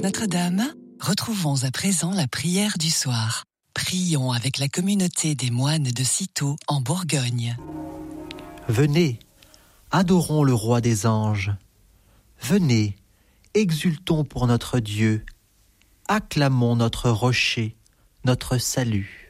Notre-Dame, retrouvons à présent la prière du soir. Prions avec la communauté des moines de Cîteaux en Bourgogne. Venez, adorons le roi des anges. Venez, exultons pour notre Dieu. Acclamons notre rocher, notre salut.